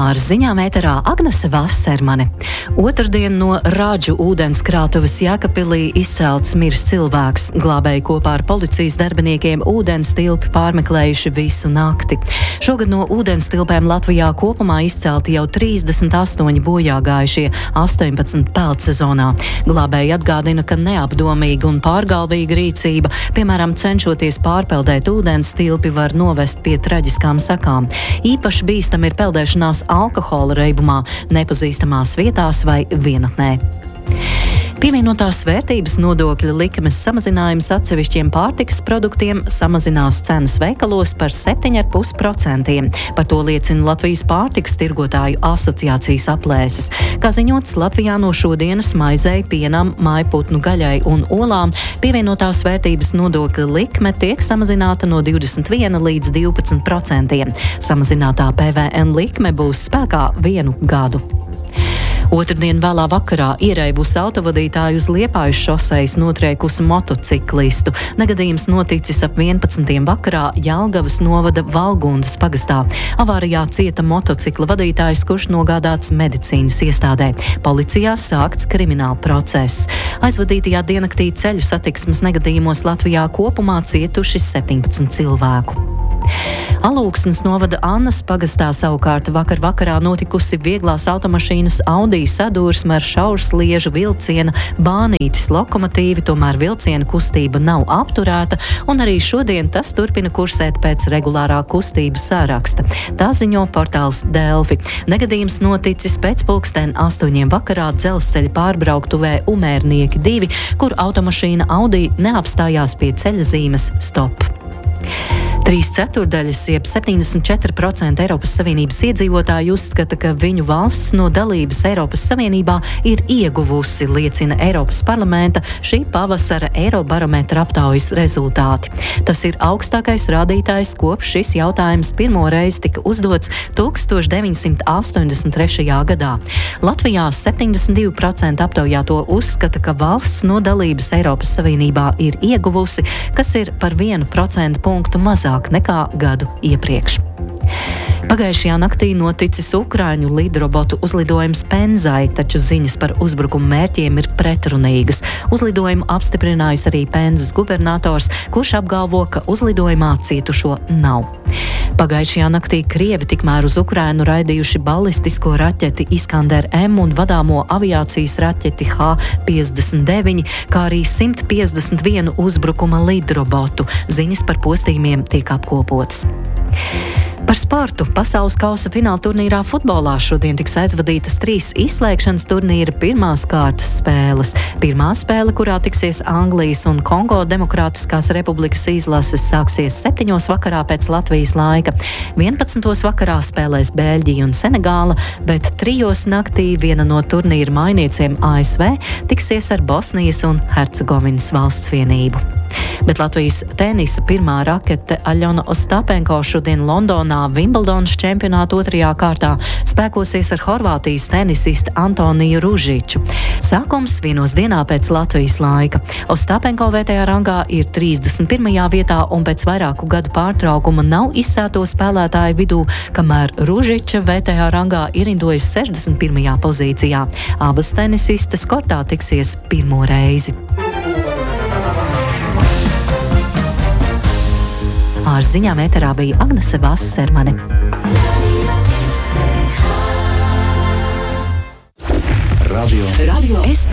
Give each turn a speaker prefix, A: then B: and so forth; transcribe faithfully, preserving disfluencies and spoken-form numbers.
A: Ar ziņām ēterā Agnese Vasermane. Otrdien no Rādžu ūdenskrātuves Jēkabpilī izcelts miris cilvēks. Glābēji kopā ar policijas darbiniekiem ūdens tilpi pārmeklējuši visu nakti. Šogad no ūdens tilpēm Latvijā kopumā izcelti jau trīsdesmit astoņi bojāgājušie astoņpadsmit peldsezonā. Glābēji atgādina, ka neapdomīga un pārgalvīga rīcība, piemēram, cenšoties pārpeldēt ūdens tilpi, var novest pie traģiskām sakām. Īpaši bīstam ir peldēšanās alkohola reibumā, nepazīstamās vietās vai vienatnē. Pievienotās vērtības nodokļa likmes samazinājums atsevišķiem pārtikas produktiem samazinās cenas veikalos par septiņi komats pieci procenti. Par to liecina Latvijas pārtikas tirgotāju asociācijas aplēses. Kā ziņots, Latvijā no šodienas maizei, pienam, mājputnu gaļai un olām pievienotās vērtības nodokļa likme tiek samazināta no divdesmit viena līdz divpadsmit procentiem. Samazinātā P V N likme būs spēkā vienu gadu. Otrdien vēlā vakarā ierēbusi autovadītāju uz Liepājas šosejas notriekusi motociklistu. Negadījums noticis ap vienpadsmitiem vakarā Jelgavas novada Valgundas pagastā. Avārijā cieta motocikla vadītājs, kurš nogādāts medicīnas iestādē. Policijā sākts krimināla process. Aizvadītajā diennaktī ceļu satiksmes negadījumos Latvijā kopumā cietuši septiņpadsmit cilvēku. Alūksnes novada Annas pagastā savukārt vakar vakarā notikusi vieglās automašīnas Audi sadursme ar šaursliežu vilciena Bānītis lokomotīvi, tomēr vilciena kustība nav apturēta, un arī šodien tas turpina kursēt pēc regulārā kustības sāraksta. Tā ziņo portāls Delfi. Negadījums noticis pēc pulksten astoņiem vakarā dzelzceļa pārbrauktuvē Umērnieki divi, kur automašīna Audi neapstājās pie ceļa zīmes stop. Trīs ceturdaļas, jeb septiņdesmit četri procenti Eiropas Savienības iedzīvotāji uzskata, ka viņu valsts no dalības Eiropas Savienībā ir ieguvusi, liecina Eiropas parlamenta šī pavasara Eirobarometra aptaujas rezultāti. Tas ir augstākais rādītājs, kopš šis jautājums pirmo reizi tika uzdots tūkstoš deviņsimt astoņdesmit trešajā gadā. Latvijā septiņdesmit divi procenti aptaujāto uzskata, ka valsts no dalības Eiropas Savienībā ir ieguvusi, kas ir par vienu procentu punktu mazāk nekā gadu iepriekš. Pagājušajā naktī noticis Ukraiņu lidrobotu uzlidojums Penzai, taču ziņas par uzbrukumu mērķiem ir pretrunīgas. Uzlidojumu apstiprinājis arī Penzas gubernators, kurš apgalvo, ka uzlidojumā cietušo nav. Pagājušajā naktī Krievi tikmēr uz Ukrainu raidījuši balistisko raķeti Iskander M un vadāmo aviācijas raķeti H piecdesmit deviņi, kā arī simt piecdesmit vienu uzbrukuma lidrobotu. Ziņas par postījumiem tiek apkopotas. Par sportu. Pasaules kausa fināla turnīrā futbolā šodien tiks aizvadītas trīs izslēgšanas turnīra pirmās kārtas spēles. Pirmā spēle, kurā tiksies Anglijas un Kongo Demokrātiskās republikas izlases, sāksies septiņos vakarā pēc Latvijas laika. vienpadsmitos vakarā spēlēs Bēļģija un Senegāla, bet trijos naktī viena no turnīra mainieciem A S V tiksies ar Bosnijas un Hercegovinas valsts vienību. Bet Latvijas tenisa pirmā rakete Aļona Ostapenko šodien Londonā Vimbldonas čempionāta otrajā kārtā spēkosies ar Horvātijas tenisistu Antoniju Ružiču. Sākums vienos dienā pēc Latvijas laika. Ostapenko vietējā rangā ir trīsdesmit pirmajā vietā un pēc vairāku gadu pārtraukuma nav izsēto spēlētāju vidū, kamēr Ružiča vietējā rangā ierindojas sešdesmit pirmajā pozīcijā. Abas tenisistes kortā tiksies pirmo reizi. Ar ziņām ēterā bija Agnese Vasermane.
B: Radio. Radio. Es